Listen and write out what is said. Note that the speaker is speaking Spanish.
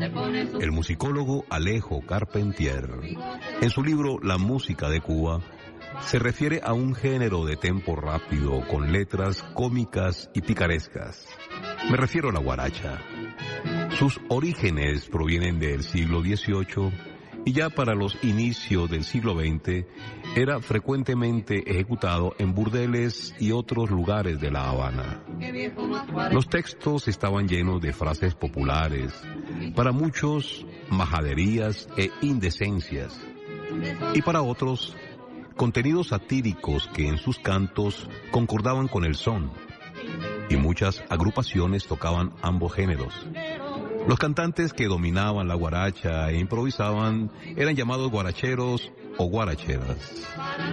El musicólogo Alejo Carpentier, en su libro La música de Cuba, se refiere a un género de tempo rápido con letras cómicas y picarescas. Me refiero a la guaracha. Sus orígenes provienen del siglo XVIII y ya para los inicios del siglo XX era frecuentemente ejecutado en burdeles y otros lugares de La Habana. Los textos estaban llenos de frases populares, para muchos majaderías e indecencias, y para otros contenidos satíricos que en sus cantos concordaban con el son, y muchas agrupaciones tocaban ambos géneros. Los cantantes que dominaban la guaracha e improvisaban eran llamados guaracheros o guaracheras.